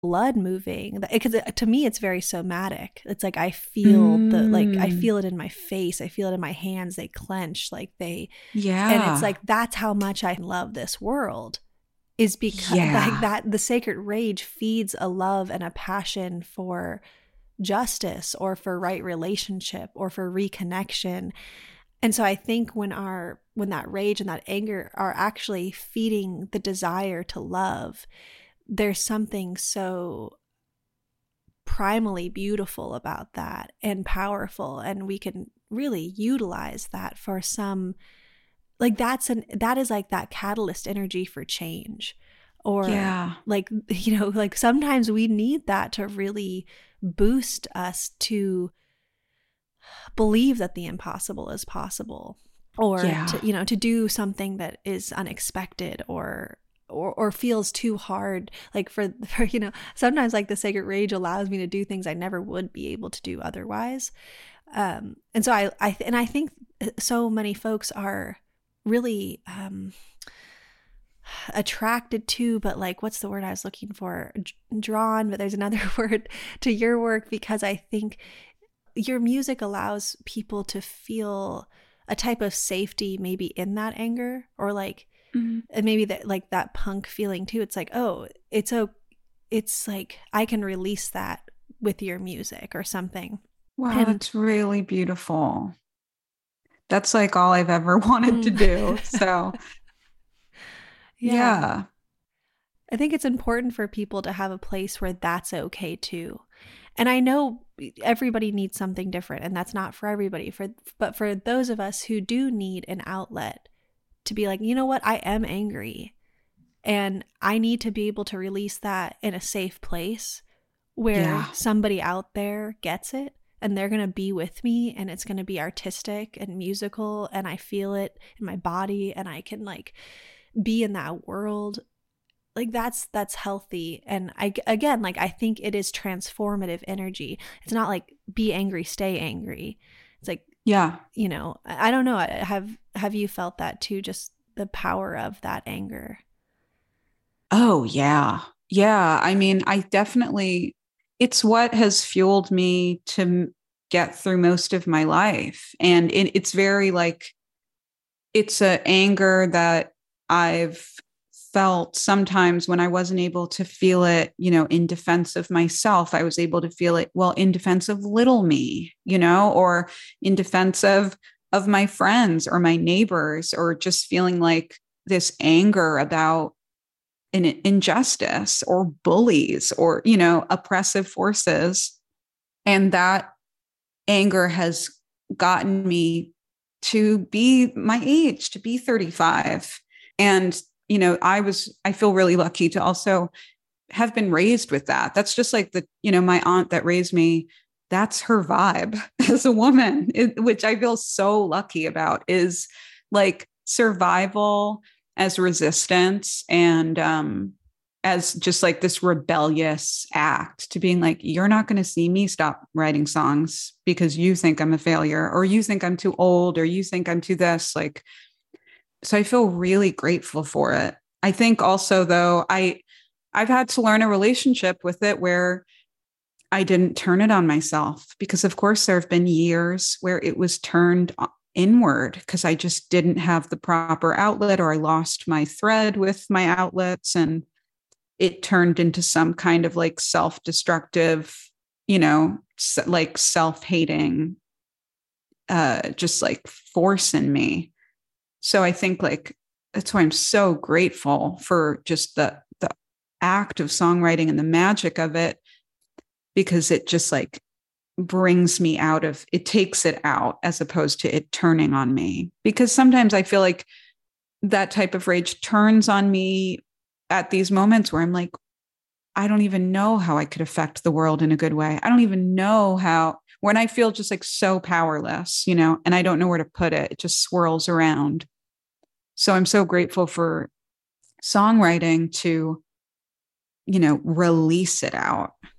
blood moving, because to me it's very somatic. It's like I feel I feel it in my face, I feel it in my hands, they clench, and it's Yeah. like that's how much I love this world, is because like Yeah. that the sacred rage feeds a love and a passion for justice or for right relationship or for reconnection. And so I think when that rage and that anger are actually feeding the desire to love, there's something so primally beautiful about that and powerful, and we can really utilize that for some, like that is like that catalyst energy for change. Or Yeah. like, like sometimes we need that to really boost us to believe that the impossible is possible, or Yeah. to, to do something that is unexpected, or feels too hard, like for sometimes like the sacred rage allows me to do things I never would be able to do otherwise. And so I think so many folks are really attracted to, but like, what's the word I was looking for, drawn, but there's another word, to your work, because I think your music allows people to feel a type of safety, maybe in that anger, or like, Mhm. and maybe that, like that punk feeling too. It's like, oh, it's like I can release that with your music or something. Wow, And that's really beautiful. That's like all I've ever wanted to mm, do. So, yeah, yeah. I think it's important for people to have a place where that's okay too. And I know everybody needs something different, and that's not for everybody. But for those of us who do need an outlet to be like, you know what, I am angry, and I need to be able to release that in a safe place where Yeah. somebody out there gets it, and they're going to be with me, and it's going to be artistic and musical, and I feel it in my body, and I can like be in that world. Like that's healthy. And I, again, like I think it is transformative energy. It's not like be angry, stay angry. It's like, Yeah. I don't know, have you felt that too, just the power of that anger? Oh, yeah. Yeah. I mean, I definitely, it's what has fueled me to get through most of my life. And it's very like, it's a anger that I've felt sometimes when I wasn't able to feel it, in defense of myself. I was able to feel it, well, in defense of little me, or in defense of my friends or my neighbors, or just feeling like this anger about an injustice or bullies or, oppressive forces. And that anger has gotten me to be my age, to be 35. And, I feel really lucky to also have been raised with that. That's just like my aunt that raised me. That's her vibe as a woman, which I feel so lucky about, is like survival as resistance, and as just like this rebellious act to being like, you're not going to see me stop writing songs because you think I'm a failure, or you think I'm too old, or you think I'm too this. Like, so I feel really grateful for it. I think also though, I've had to learn a relationship with it where I didn't turn it on myself, because of course there have been years where it was turned inward because I just didn't have the proper outlet, or I lost my thread with my outlets, and it turned into some kind of like self-destructive, like self-hating, just like force in me. So I think like that's why I'm so grateful for just the act of songwriting and the magic of it, because it just like brings me out of it, takes it out, as opposed to it turning on me. Because sometimes I feel like that type of rage turns on me at these moments where I'm like, I don't even know how I could affect the world in a good way. I don't even know how, when I feel just like so powerless, and I don't know where to put it, it just swirls around. So I'm so grateful for songwriting to, release it out.